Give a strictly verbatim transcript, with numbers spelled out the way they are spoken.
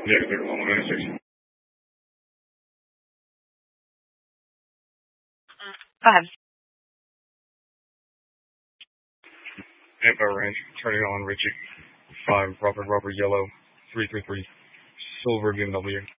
Yeah, they're on the intersection. Go ahead. Info range, turning on Richie. five, Robert, Robert, Yellow, three three three, Silver, B M W.